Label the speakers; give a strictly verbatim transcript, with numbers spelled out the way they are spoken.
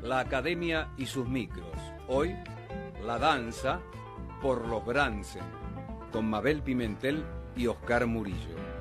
Speaker 1: la academia y sus micros. Hoy, la danza por los Bransen, con Mabel Pimentel y Oscar Murillo.